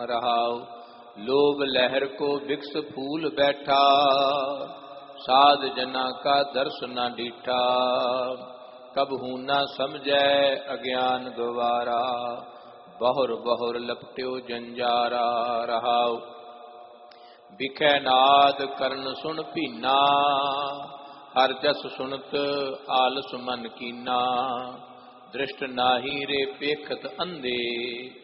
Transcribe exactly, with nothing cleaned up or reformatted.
रहाओ। लोभ लहर को विकस फूल बैठा, साध जना का दर्श न डीठा। कबहू न समझै अज्ञान गवारा, बहुर बहुर लपट्यो जंजारा। रहाओ। बिखै नाद करण सुन भीना, हर जस सुनत आलस मन कीना। दृष्ट नाही रे पेखत अंधे,